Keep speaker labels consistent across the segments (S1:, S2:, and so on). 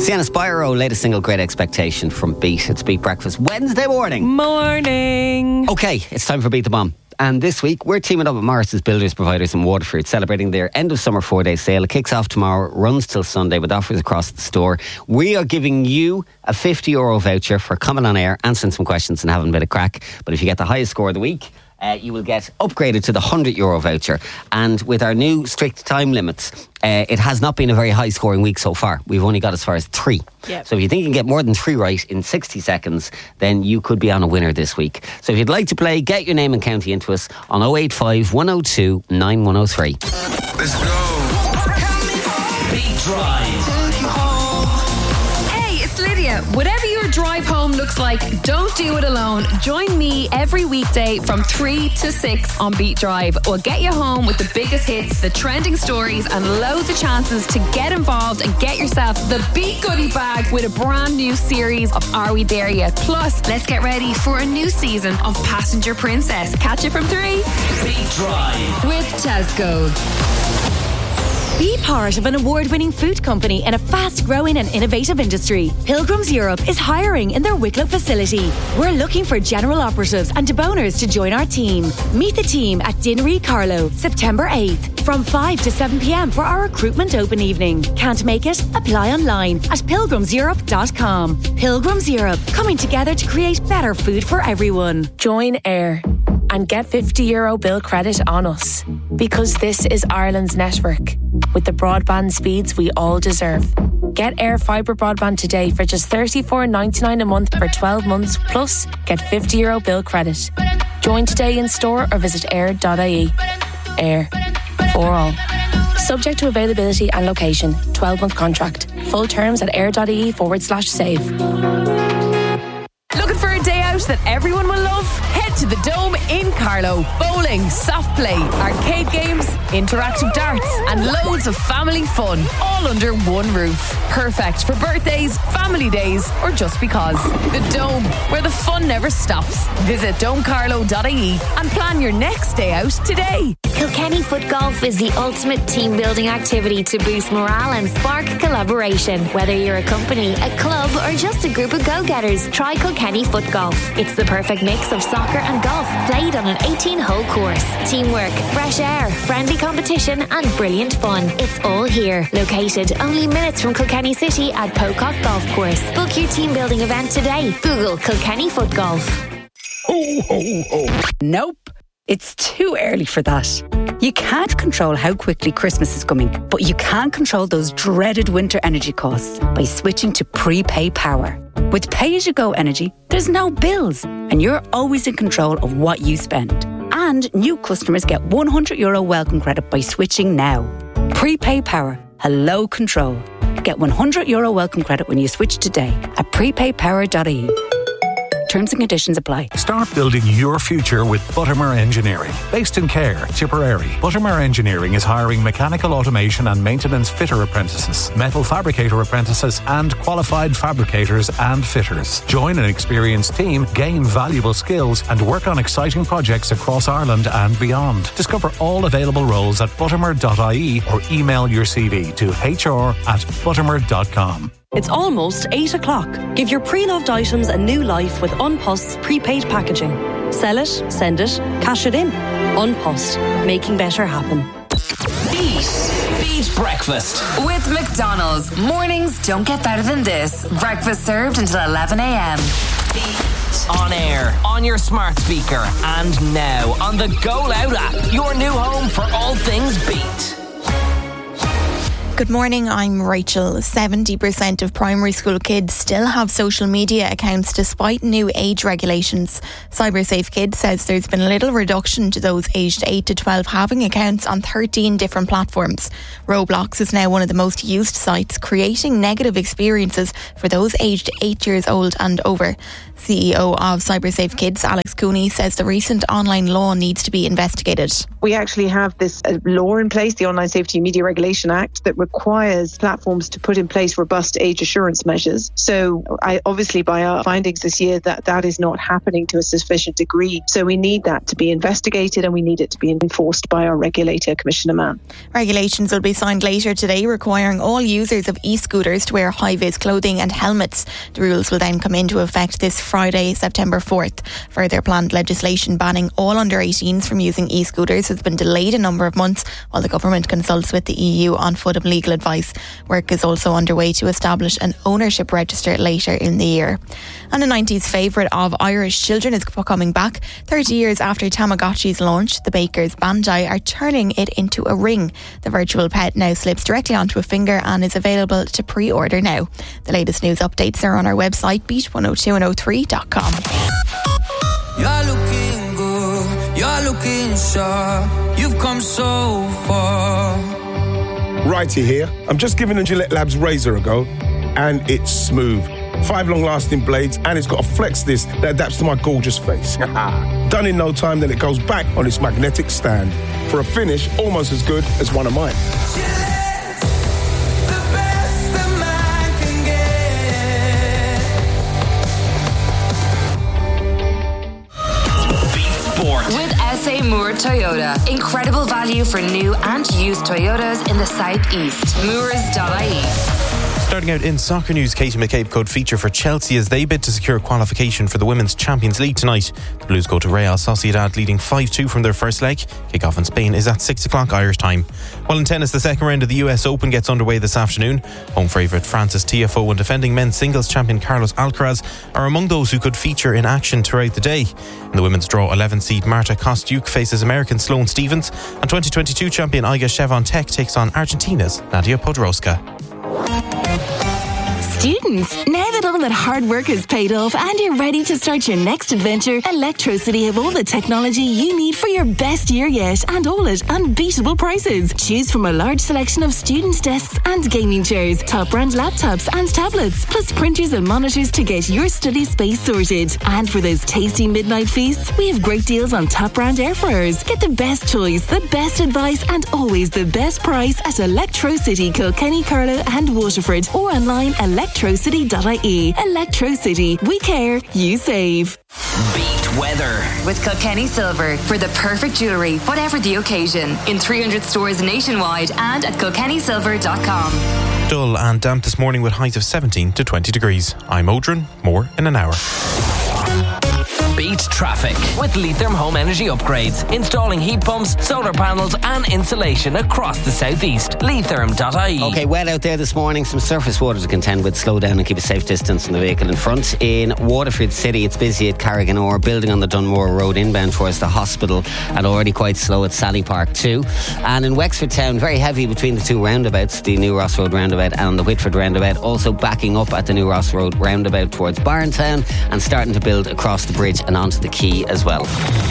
S1: Sienna Spyro, latest single, Great Expectation from Beat. It's Beat Breakfast Wednesday morning.
S2: Morning.
S1: Okay, it's time for Beat the Bomb. And this week, we're teaming up with Morris's Builders, Providers in Waterford, celebrating their end of summer 4-day sale. It kicks off tomorrow, runs till Sunday with offers across the store. We are giving you a €50 voucher for coming on air, answering some questions and having a bit of crack. But if you get the highest score of the week, you will get upgraded to the €100 voucher. And with our new strict time limits, it has not been a very high scoring week so far. We've only got as far as 3.
S2: Yep.
S1: So if you think you can get more than 3 right in 60 seconds, then you could be on a winner this week. So if you'd like to play, get your name and county into us on 085 102 9103.
S3: Let's go.
S4: Beat Drive.
S2: Hey, it's Lydia. Whatever your drive home looks like, don't do it alone. Join me every weekday from 3 to 6 on Beat Drive. We'll get you home with the biggest hits, the trending stories, and loads of chances to get involved and get yourself the Beat Goodie Bag with a brand new series of Are We There Yet? Plus, let's get ready for a new season of Passenger Princess. Catch you from 3
S4: Beat Drive.
S2: with Tesco.
S5: Be part of an award-winning food company in a fast-growing and innovative industry. Pilgrims Europe is hiring in their Wicklow facility. We're looking for general operatives and deboners to join our team. Meet the team at Dinnery Carlow, September 8th, from 5 to 7 p.m. for our recruitment open evening. Can't make it? Apply online at pilgrimseurope.com. Pilgrims Europe, coming together to create better food for everyone.
S6: Join AIR and get €50 bill credit on us, because this is Ireland's network with the broadband speeds we all deserve. Get AIR Fibre broadband today for just $34.99 a month for 12 months, plus get €50 bill credit. Join today in store or visit air.ie. AIR, for all. Subject to availability and location. 12-month contract. Full terms at air.ie/save.
S2: Looking for a day out that everyone will love? Head to the Dome in Carlow. Bowling, soft play, arcade games, interactive darts, and loads of family fun, all under one roof. Perfect for birthdays, family days, or just because. The Dome, where the fun never stops. Visit domecarlow.ie and plan your next day out today.
S7: Kilkenny Foot Golf is the ultimate team building activity to boost morale and spark collaboration. Whether you're a company, a club, or just a group of go-getters, try Kilkenny Foot Golf. It's the perfect mix of soccer and golf, played on an 18-hole course. Teamwork, fresh air, friendly competition, and brilliant fun. It's all here. Located only minutes from Kilkenny City at Pocock Golf Course. Book your team building event today. Google Kilkenny Foot Golf.
S3: Ho, ho, ho.
S8: Nope. It's too early for that. You can't control how quickly Christmas is coming, but you can control those dreaded winter energy costs by switching to prepay power. With pay-as-you-go energy, there's no bills, and you're always in control of what you spend. And new customers get €100 welcome credit by switching now. Prepay power. Hello control. Get €100 welcome credit when you switch today at prepaypower.ie. Terms and conditions apply.
S9: Start building your future with Buttermere Engineering. Based in Cahir, Tipperary, Buttermere Engineering is hiring mechanical automation and maintenance fitter apprentices, metal fabricator apprentices, and qualified fabricators and fitters. Join an experienced team, gain valuable skills, and work on exciting projects across Ireland and beyond. Discover all available roles at buttermere.ie or email your CV to hr@buttermere.com.
S10: It's almost 8 o'clock. Give your pre-loved items a new life with Unpost's prepaid packaging. Sell it, send it, cash it in. Unpost, making better happen.
S4: Beat Breakfast
S2: With McDonald's. Mornings don't get better than this. Breakfast served until 11 a.m.
S4: on air, on your smart speaker, and now on the Go Loud app, your new home for all things Beat.
S11: Good morning, I'm Rachel. 70% of primary school kids still have social media accounts despite new age regulations. CyberSafe Kids says there's been little reduction to those aged 8 to 12 having accounts on 13 different platforms. Roblox is now one of the most used sites, creating negative experiences for those aged 8 years old and over. CEO of CyberSafe Kids, Alex Cooney, says the recent online law needs to be investigated.
S12: We actually have this law in place, the Online Safety and Media Regulation Act, that requires platforms to put in place robust age assurance measures. So obviously by our findings this year, that is not happening to a sufficient degree. So we need that to be investigated and we need it to be enforced by our regulator, Commissioner Mann.
S11: Regulations will be signed later today, requiring all users of e-scooters to wear high-vis clothing and helmets. The rules will then come into effect this Friday, September 4th. Further planned legislation banning all under-18s from using e-scooters has been delayed a number of months while the government consults with the EU on foot and legal advice. Work is also underway to establish an ownership register later in the year. And a 90s favourite of Irish children is coming back. 30 years after Tamagotchi's launch, the bakers Bandai are turning it into a ring. The virtual pet now slips directly onto a finger and is available to pre-order now. The latest news updates are on our website, beat102103.com.
S13: You're looking good, you're looking sharp, you've come so far.
S3: Righty here. I'm just giving the Gillette Labs razor a go, and it's smooth. 5 long-lasting blades, and it's got a flex disc that adapts to my gorgeous face. Done in no time, then it goes back on its magnetic stand for a finish almost as good as one of mine.
S2: With SA Moore Toyota. Incredible value for new and used Toyotas in the southeast. Moores.ie.
S14: Starting out in soccer news, Katie McCabe could feature for Chelsea as they bid to secure qualification for the Women's Champions League tonight. The Blues go to Real Sociedad leading 5-2 from their first leg. Kick-off in Spain is at 6 o'clock Irish time. While in tennis, the second round of the US Open gets underway this afternoon. Home favourite Francis Tiafoe and defending men's singles champion Carlos Alcaraz are among those who could feature in action throughout the day. In the women's draw, 11-seed Marta Kostyuk faces American Sloane Stephens, and 2022 champion Iga Świątek takes on Argentina's Nadia Podoroska.
S15: Students, now that all that hard work has paid off and you're ready to start your next adventure, Electrocity have all the technology you need for your best year yet, and all at unbeatable prices. Choose from a large selection of students' desks and gaming chairs, top brand laptops and tablets, plus printers and monitors to get your study space sorted. And for those tasty midnight feasts, we have great deals on top brand air fryers. Get the best choice, the best advice, and always the best price at Electrocity, Kilkenny, Carlow and Waterford, or online electrocity.ie. Electrocity. We care, you save.
S4: Beat weather
S2: with Kilkenny Silver for the perfect jewellery, whatever the occasion, in 300 stores nationwide and at kilkennysilver.com.
S14: Dull and damp this morning with highs of 17 to 20 degrees. I'm Odrin. More in an hour.
S4: Beat traffic with Leitrim Home Energy Upgrades. Installing heat pumps, solar panels and insulation across the southeast. Leitrim.ie.
S1: Okay, wet out there this morning. Some surface water to contend with. Slow down and keep a safe distance from the vehicle in front. In Waterford City, it's busy at Carriganore, building on the Dunmore Road inbound towards the hospital, and already quite slow at Sally Park too. And in Wexford Town, very heavy between the two roundabouts, the New Ross Road roundabout and the Whitford roundabout. Also backing up at the New Ross Road roundabout towards Barntown, and starting to build across the bridge and onto the quay as well.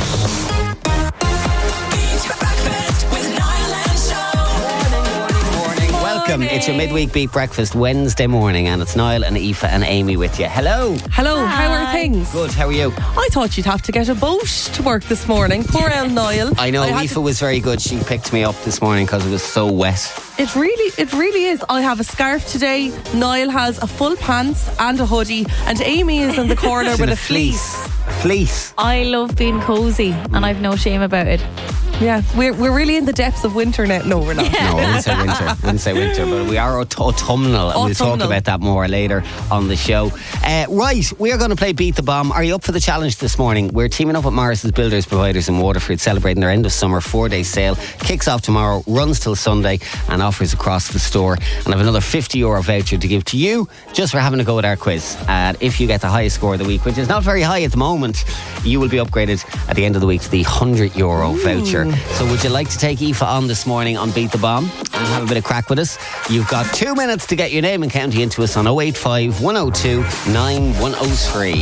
S1: Welcome. It's your midweek Beat Breakfast Wednesday morning, and it's Niall and Aoife and Amy with you. Hello.
S16: Hello. Hi. How are things?
S1: Good. How are you?
S16: I thought you'd have to get a boat to work this morning. Poor old Niall.
S1: I know. Aoife was very good. She picked me up this morning because it was so wet.
S16: It really is. I have a scarf today. Niall has a full pants and a hoodie, and Amy is in the corner with a fleece.
S1: Fleece.
S17: I love being cosy, and I've no shame about it.
S16: Yeah, we're really in the depths of winter now. No, we're not.
S1: No, I wouldn't say winter, but we are autumnal, and we'll talk about that more later on the show. Right, we are going to play Beat the Bomb. Are you up for the challenge this morning? We're teaming up with Morris's Builders Providers in Waterford, celebrating their end of summer 4-day sale. Kicks off tomorrow, runs till Sunday, and offers across the store. And I have another €50 voucher to give to you just for having a go at our quiz. And if you get the highest score of the week, which is not very high at the moment, you will be upgraded at the end of the week to the €100 voucher. So would you like to take Aoife on this morning on Beat the Bomb and have a bit of crack with us? You've got 2 minutes to get your name and county into us on 085 102 9103.